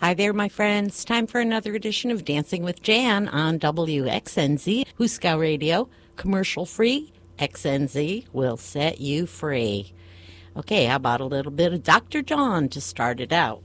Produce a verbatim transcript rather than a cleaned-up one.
Hi there, my friends. Time for another edition of Dancing with Jan on W X N Z, Huska Radio, commercial free. X N Z will set you free. Okay, how about a little bit of Doctor John to start it out?